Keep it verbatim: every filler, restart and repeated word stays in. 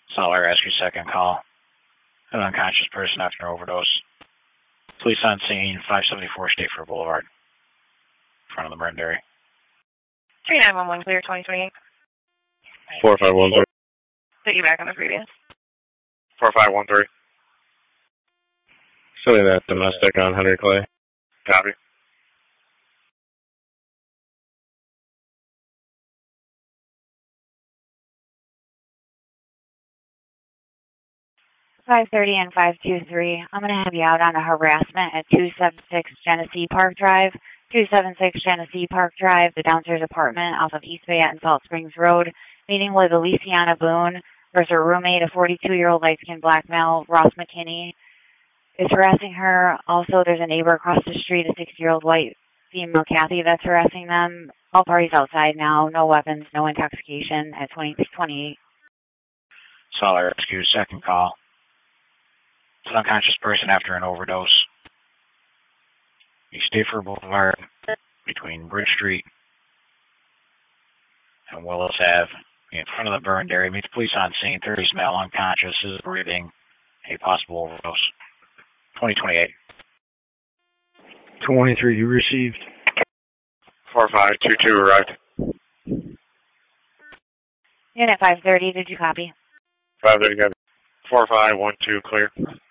Solid rescue second call. An unconscious person after an overdose. Police on scene, five seventy-four Stateford Boulevard. In front of the burn area. three nine one one clear twenty twenty-eight. four five one three. Put you back on the previous. four five one three. Showing that domestic on Henry Clay. Copy. five thirty and five two three. I'm going to have you out on a harassment at two seventy-six Genesee Park Drive. two seventy-six Genesee Park Drive, the downstairs apartment off of East Bayette and Salt Springs Road. Meeting with Aliciana Boone versus her roommate, a forty-two-year-old light-skinned black male, Ross McKinney, is harassing her. Also, there's a neighbor across the street, a sixty-year-old white female, Kathy, that's harassing them. All parties outside now. No weapons, no intoxication at twenty-six twenty-eight. Solid rescue second call. It's an unconscious person after an overdose. East Stateford Boulevard between Bridge Street and Willis Avenue. In front of the burned area. Meets police on scene. thirties male unconscious. Is breathing. A possible overdose. twenty twenty-eight. twenty-three, you received. four five two two arrived. Unit five thirty, did you copy? five thirty, copy. four five one two clear.